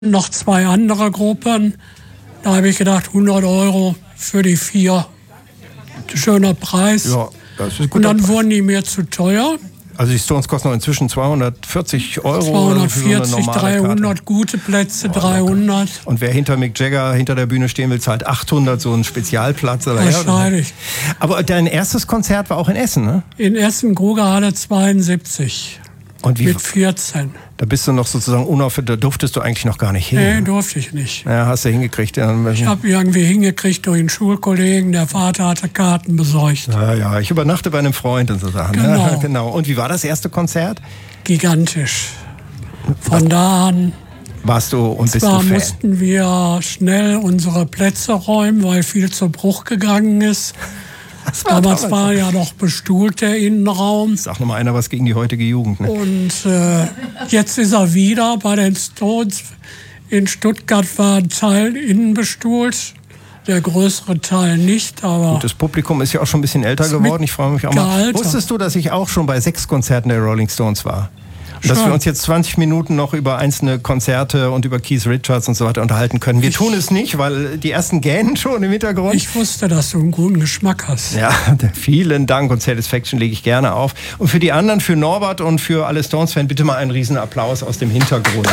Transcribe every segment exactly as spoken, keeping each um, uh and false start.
noch zwei andere Gruppen. Da habe ich gedacht, hundert Euro für die vier. Schöner Preis. Ja, das ist gut. Und dann Preis. wurden die mir zu teuer. Also die Stones kosten noch inzwischen zweihundertvierzig Euro. zweihundertvierzig, so dreihundert, Karte. Gute Plätze, oh, dreihundert. Und wer hinter Mick Jagger hinter der Bühne stehen will, zahlt achthundert, so einen Spezialplatz. Oder Wahrscheinlich. Ja, aber dein erstes Konzert war auch in Essen, ne? In Essen, Grugerhalle zweiundsiebzig. Und wie, mit vierzehn. Da bist du noch sozusagen unaufhörlich, da durftest du eigentlich noch gar nicht hin. Nee, durfte ich nicht. Ja, hast du hingekriegt. Ja. Ich habe irgendwie hingekriegt durch einen Schulkollegen, der Vater hatte Karten besorgt. Ja, ja, ich übernachte bei einem Freund und so Sachen. Genau. Ja, genau. Und wie war das erste Konzert? Gigantisch. Von da an warst du und bist zwar du Fan? mussten wir schnell unsere Plätze räumen, weil viel zu Bruch gegangen ist. Damals war ja noch bestuhlt der Innenraum. Sag noch mal einer was gegen die heutige Jugend. Ne? Und äh, jetzt ist er wieder bei den Stones. In Stuttgart war ein Teil innen bestuhlt, der größere Teil nicht. Aber gut, das Publikum ist ja auch schon ein bisschen älter geworden. Ich freue mich auch mal. Wusstest du, dass ich auch schon bei sechs Konzerten der Rolling Stones war? Und dass wir uns jetzt zwanzig Minuten noch über einzelne Konzerte und über Keith Richards und so weiter unterhalten können. Wir ich, tun es nicht, weil die ersten gähnen schon im Hintergrund. Ich wusste, dass du einen guten Geschmack hast. Ja, vielen Dank und Satisfaction lege ich gerne auf. Und für die anderen, für Norbert und für alle Stones-Fans, bitte mal einen riesen Applaus aus dem Hintergrund.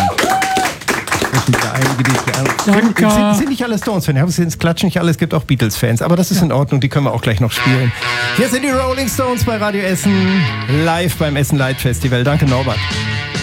Danke. Sind, sind nicht alle Stones-Fans, es klatschen nicht alle, es gibt auch Beatles-Fans, aber das ist ja in Ordnung, die können wir auch gleich noch spielen. Hier sind die Rolling Stones bei Radio Essen, live beim Essen Light Festival. Danke, Norbert.